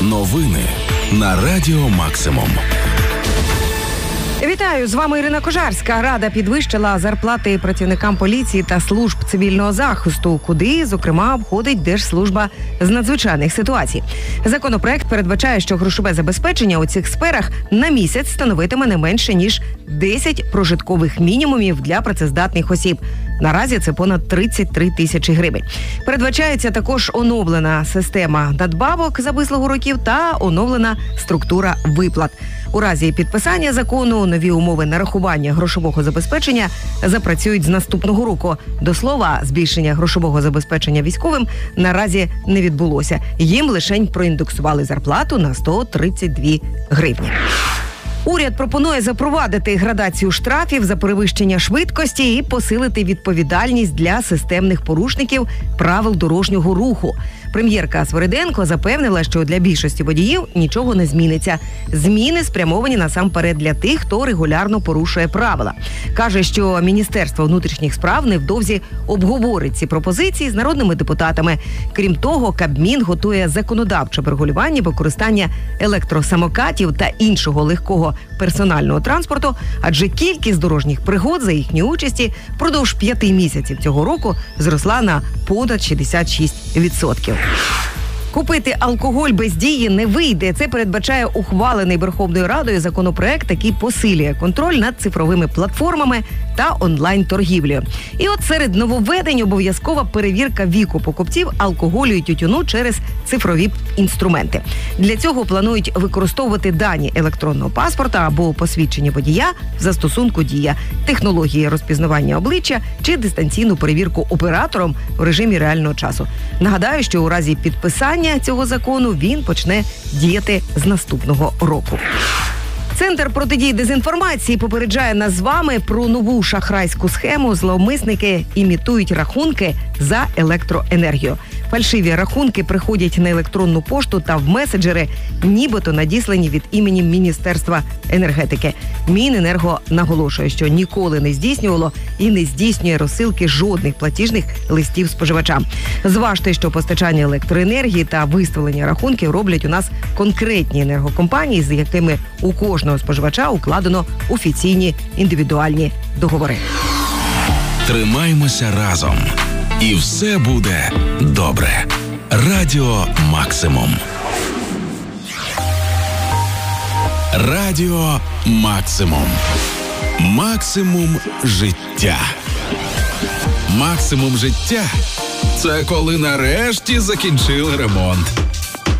Новини на Радіо Максимум. Вітаю, з вами Ірина Кожарська. Рада підвищила зарплати працівникам поліції та служб цивільного захисту, куди, зокрема, входить Держслужба з надзвичайних ситуацій. Законопроект передбачає, що грошове забезпечення у цих сферах на місяць становитиме не менше, ніж 10 прожиткових мінімумів для працездатних осіб. Наразі це понад 33 тисячі гривень. Передбачається також оновлена система надбавок за вислугу років та оновлена структура виплат. У разі підписання закону нові умови нарахування грошового забезпечення запрацюють з наступного року. До слова, збільшення грошового забезпечення військовим наразі не відбулося. Їм лишень проіндексували зарплату на 132 гривні. Уряд пропонує запровадити градацію штрафів за перевищення швидкості і посилити відповідальність для системних порушників правил дорожнього руху. Прем'єрка Свириденко запевнила, що для більшості водіїв нічого не зміниться. Зміни спрямовані насамперед для тих, хто регулярно порушує правила. Каже, що Міністерство внутрішніх справ невдовзі обговорить ці пропозиції з народними депутатами. Крім того, Кабмін готує законодавче врегулювання використання електросамокатів та іншого легкого персонального транспорту, адже кількість дорожніх пригод за їхньої участі впродовж 5 місяців цього року зросла на понад 66%. Купити алкоголь без дії не вийде. Це передбачає ухвалений Верховною Радою законопроект, який посилює контроль над цифровими платформами та онлайн-торгівлею. І от серед нововведень обов'язкова перевірка віку покупців алкоголю і тютюну через цифрові інструменти. Для цього планують використовувати дані електронного паспорта або посвідчення водія в застосунку «Дія», технології розпізнавання обличчя чи дистанційну перевірку оператором в режимі реального часу. Нагадаю, що у разі підписання цього закону він почне діяти з наступного року. Центр протидії дезінформації попереджає нас з вами про нову шахрайську схему. Зловмисники імітують рахунки за електроенергію. Фальшиві рахунки приходять на електронну пошту та в меседжери, нібито надіслані від імені Міністерства енергетики. Міненерго наголошує, що ніколи не здійснювало і не здійснює розсилки жодних платіжних листів споживачам. Зважте, що постачання електроенергії та виставлення рахунків роблять у нас конкретні енергокомпанії, з якими у кожного споживача укладено офіційні індивідуальні договори. Тримаймося разом. І все буде добре. Радіо Максимум. Радіо Максимум. Максимум життя. Максимум життя – це коли нарешті закінчили ремонт.